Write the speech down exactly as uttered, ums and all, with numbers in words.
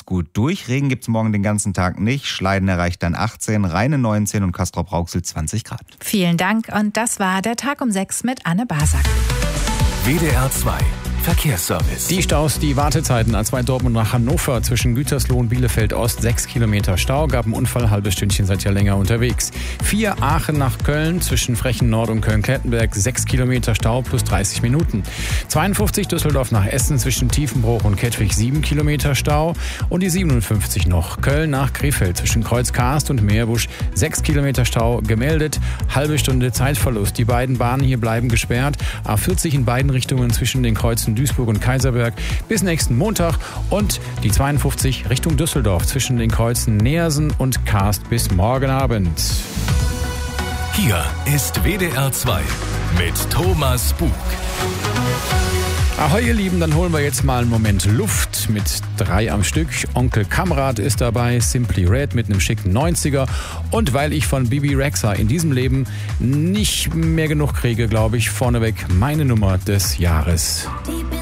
gut durch. Regen gibt's morgen den ganzen Tag nicht. Schleiden erreicht dann achtzehn, Rheine neunzehn und Castrop-Rauxel zwanzig Grad. Vielen Dank und das war der Tag um sechs mit Anne Basak. W D R zwei Verkehrsservice. Die Staus, die Wartezeiten A zwei Dortmund nach Hannover zwischen Gütersloh und Bielefeld Ost, sechs Kilometer Stau, gab einen Unfall, halbes Stündchen, seid ja länger unterwegs. vier Aachen nach Köln zwischen Frechen Nord und Köln-Klettenberg, sechs Kilometer Stau plus dreißig Minuten. zweiundfünfzig Düsseldorf nach Essen zwischen Tiefenbruch und Kettwig, sieben Kilometer Stau. Und die siebenundfünfzig noch Köln nach Krefeld zwischen Kreuzkarst und Meerbusch, sechs Kilometer Stau gemeldet, halbe Stunde Zeitverlust. Die beiden Bahnen hier bleiben gesperrt. A vierzig in beiden Richtungen zwischen den Kreuzen Duisburg und Kaiserberg bis nächsten Montag und die zweiundfünfzig Richtung Düsseldorf zwischen den Kreuzen Neersen und Karst bis morgen Abend. Hier ist W D R zwei mit Thomas Bug. Ahoi ihr Lieben, dann holen wir jetzt mal einen Moment Luft mit drei am Stück. Onkel Kamrat ist dabei, Simply Red mit einem schicken neunziger. Und weil ich von Bibi Rexha in diesem Leben nicht mehr genug kriege, glaube ich, vorneweg meine Nummer des Jahres. Die